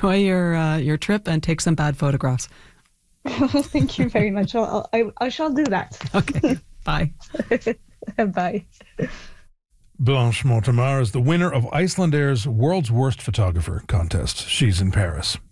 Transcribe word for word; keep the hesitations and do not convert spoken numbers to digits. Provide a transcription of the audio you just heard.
enjoy your uh, your trip and take some bad photographs. Thank you very much. I'll, I, I shall do that. Okay, bye. Bye. Blanche Montemar is the winner of Icelandair's World's Worst Photographer contest. She's in Paris.